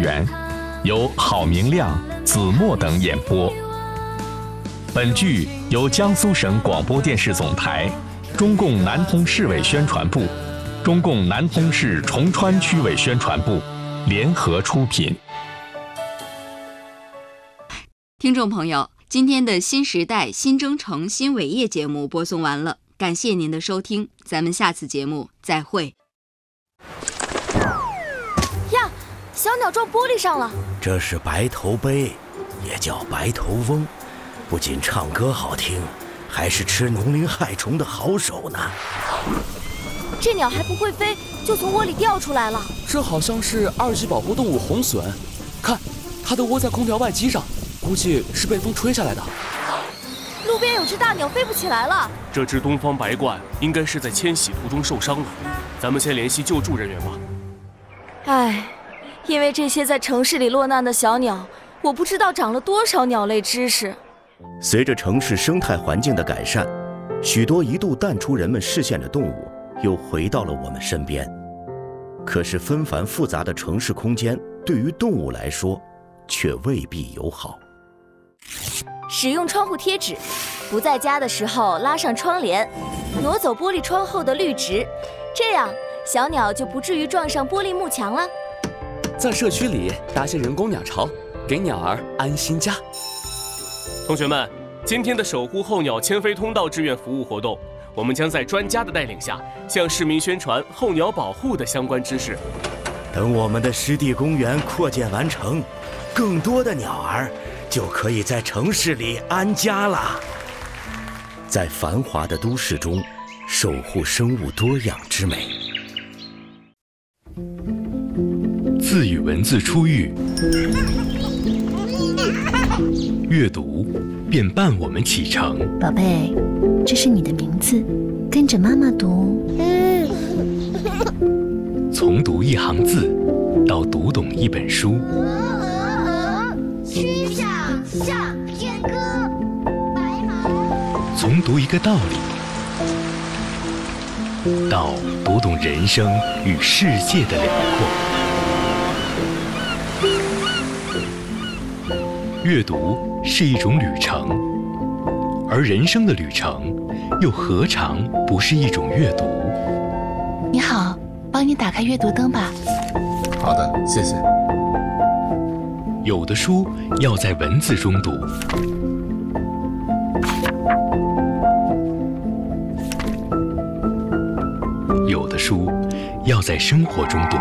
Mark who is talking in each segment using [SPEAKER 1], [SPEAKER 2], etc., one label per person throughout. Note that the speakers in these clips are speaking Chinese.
[SPEAKER 1] 园》，由郝明亮、子墨等演播。本剧由江苏省广播电视总台、中共南通市委宣传部、中共南通市崇川区委宣传部联合出品。
[SPEAKER 2] 听众朋友，今天的新时代新征程新伟业节目播送完了，感谢您的收听，咱们下次节目再会。
[SPEAKER 3] 呀，小鸟撞玻璃上了。
[SPEAKER 4] 这是白头鹎，也叫白头翁，不仅唱歌好听，还是吃农林害虫的好手呢。
[SPEAKER 3] 这鸟还不会飞，就从窝里掉出来了。
[SPEAKER 5] 这好像是2级保护动物红隼，看，它都窝在空调外机上，估计是被风吹下来的。
[SPEAKER 3] 路边有只大鸟飞不起来了。
[SPEAKER 6] 这只东方白鹳应该是在迁徙途中受伤了，咱们先联系救助人员吧。
[SPEAKER 3] 唉，因为这些在城市里落难的小鸟，我不知道长了多少鸟类知识。
[SPEAKER 4] 随着城市生态环境的改善，许多一度淡出人们视线的动物又回到了我们身边。可是纷繁复杂的城市空间对于动物来说却未必友好。
[SPEAKER 3] 使用窗户贴纸，不在家的时候拉上窗帘，挪走玻璃窗后的绿植，这样小鸟就不至于撞上玻璃幕墙了。
[SPEAKER 5] 在社区里搭些人工鸟巢，给鸟儿安心家。
[SPEAKER 6] 同学们，今天的守护候鸟迁飞通道志愿服务活动，我们将在专家的带领下，向市民宣传候鸟保护的相关知识。
[SPEAKER 4] 等我们的湿地公园扩建完成，更多的鸟儿就可以在城市里安家了。在繁华的都市中，守护生物多样之美。
[SPEAKER 1] 自与文字初遇，阅读便伴我们启程。
[SPEAKER 7] 宝贝，这是你的名字，跟着妈妈读。
[SPEAKER 1] 从读一行字到读懂一本书。
[SPEAKER 8] 曲项向天歌，白马。
[SPEAKER 1] 从读一个道理到读懂人生与世界的辽阔。阅读是一种旅程，而人生的旅程又何尝不是一种阅读？
[SPEAKER 7] 你好，帮你打开阅读灯吧。
[SPEAKER 9] 好的，谢谢。
[SPEAKER 1] 有的书要在文字中读，有的书要在生活中读。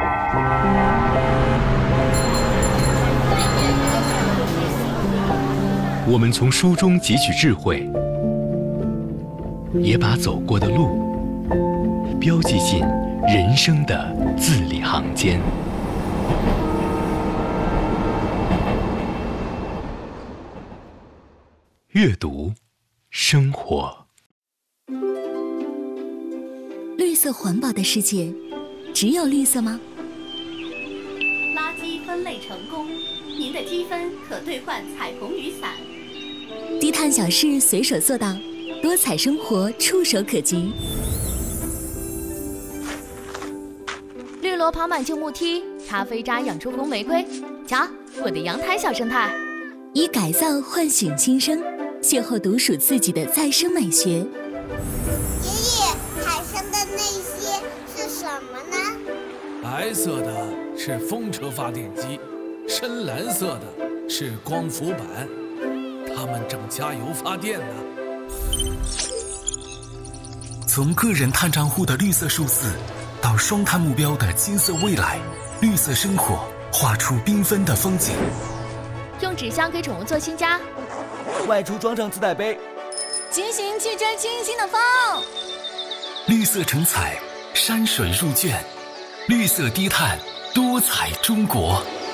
[SPEAKER 1] 我们从书中汲取智慧，也把走过的路标记进人生的字里行间。阅读，生活。
[SPEAKER 10] 绿色环保的世界，只有绿色吗？
[SPEAKER 11] 垃圾分类成功，您的积分可兑换彩虹雨伞。
[SPEAKER 10] 低碳小事随手做到，多彩生活触手可及。
[SPEAKER 3] 绿萝跑满旧木梯，咖啡渣养出红玫瑰。瞧，我的阳台小生态。
[SPEAKER 10] 以改造唤醒新生，邂逅独属自己的再生美学。
[SPEAKER 8] 爷爷，海上的那些是什么呢？
[SPEAKER 12] 白色的是风车发电机，深蓝色的是光伏板，它们正加油发电呢。
[SPEAKER 13] 从个人碳账户的绿色数字，到双碳目标的金色未来，绿色生活画出缤纷的风景。
[SPEAKER 3] 用纸箱给宠物做新家，
[SPEAKER 14] 外出装上自带杯，
[SPEAKER 3] 进行去追清新的风。
[SPEAKER 13] 绿色成彩，山水入卷，绿色低碳，多彩中国。